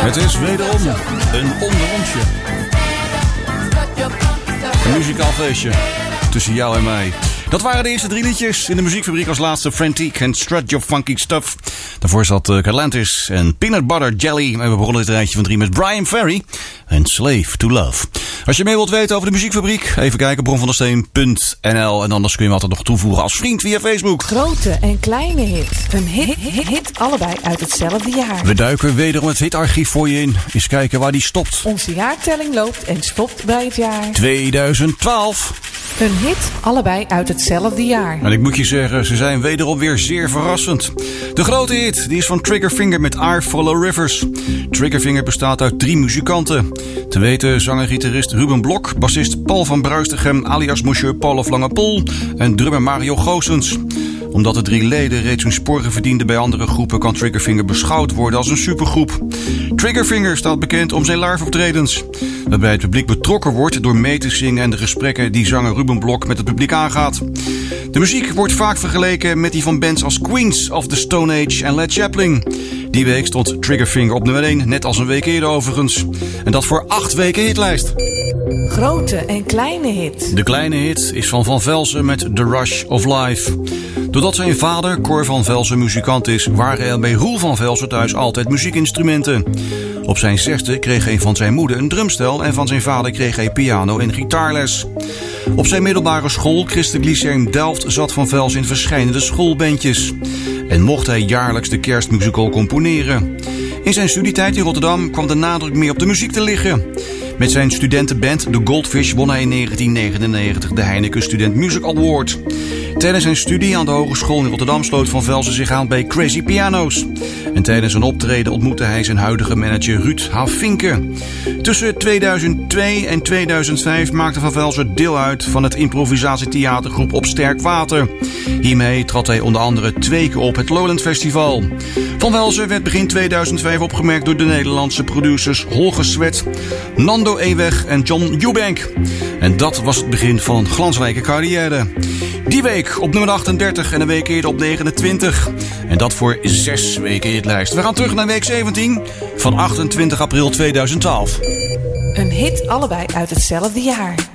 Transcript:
Het is wederom een onderrondje. Een muzikaal feestje tussen jou en mij. Dat waren de eerste 3 liedjes in de muziekfabriek. Als laatste Frantique en Strut Your Funky Stuff. Daarvoor zat Galantis en Peanut Butter Jelly. En we begonnen dit rijtje van 3 met Brian Ferry en Slave to Love. Als je meer wilt weten over de muziekfabriek, even kijken op bronvandesteen.nl. En anders kun je me altijd nog toevoegen als vriend via Facebook. Grote en kleine hit. Een hit allebei uit hetzelfde jaar. We duiken wederom het hitarchief voor je in. Eens kijken waar die stopt. Onze jaartelling loopt en stopt bij het jaar 2012. Een hit allebei uit hetzelfde jaar. En ik moet je zeggen, ze zijn wederom weer zeer verrassend. De grote hit die is van Triggerfinger met I Follow Rivers. Triggerfinger bestaat uit 3 muzikanten. Te weten zanger-gitarist Ruben Blok, bassist Paul van Bruistegem alias Monsieur Paul of Langepoel en drummer Mario Goossens. Omdat de 3 leden reeds hun sporen verdienden bij andere groepen, kan Triggerfinger beschouwd worden als een supergroep. Triggerfinger staat bekend om zijn live optredens, waarbij het publiek betrokken wordt door mee te zingen en de gesprekken die zanger Ruben Blok met het publiek aangaat. De muziek wordt vaak vergeleken met die van bands als Queens of the Stone Age en Led Zeppelin. Die week stond Triggerfinger op nummer 1, net als een week eerder overigens. En dat voor 8 weken hitlijst. Grote en kleine hit. De kleine hit is van Van Velzen met The Rush of Life. Doordat zijn vader, Cor van Velzen, muzikant is, waren er bij Roel van Velzen thuis altijd muziekinstrumenten. Op zijn 6e kreeg hij van zijn moeder een drumstel en van zijn vader kreeg hij piano en gitaarles. Op zijn middelbare school, Christelijk Lyceum Delft, zat Van Velzen in verschillende schoolbandjes. En mocht hij jaarlijks de kerstmusical componeren. In zijn studietijd in Rotterdam kwam de nadruk meer op de muziek te liggen. Met zijn studentenband The Goldfish won hij in 1999 de Heineken Student Music Award. Tijdens zijn studie aan de Hogeschool in Rotterdam sloot Van Velzen zich aan bij Crazy Piano's. En tijdens een optreden ontmoette hij zijn huidige manager Ruud Hafinke. Tussen 2002 en 2005 maakte Van Velzen deel uit van het improvisatietheatergroep Op Sterk Water. Hiermee trad hij onder andere 2 keer op het Lowland Festival. Van Velzen werd begin 2005 opgemerkt door de Nederlandse producers Holger Sweat, Nando Eweg en John Eubank. En dat was het begin van een glansrijke carrière. Die week op nummer 38 en een week eerder op 29. En dat voor 6 weken hitlijst. We gaan terug naar week 17 van 28 april 2012. Een hit allebei uit hetzelfde jaar.